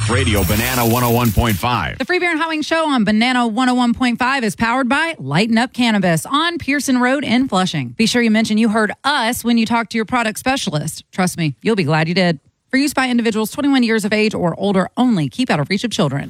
Talk Radio, Banana 101.5. The Free Beer and Hot Wings Show on Banana 101.5 is powered by Lighten Up Cannabis on Pearson Road in Flushing. Be sure you mention you heard us when you talk to your product specialist. Trust me, you'll be glad you did. For use by individuals 21 years of age or older only. Keep out of reach of children.